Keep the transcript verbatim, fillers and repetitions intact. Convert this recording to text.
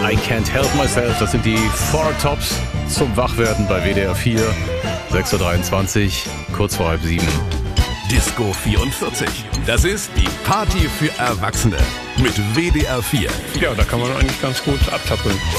I Can't Help Myself. Das sind die Four Tops zum Wachwerden bei W D R vier. sechs Uhr dreiundzwanzig, kurz vor halb sieben. Disco vierundvierzig. Das ist die Party für Erwachsene mit W D R vier. Ja, da kann man eigentlich ganz gut abtappeln.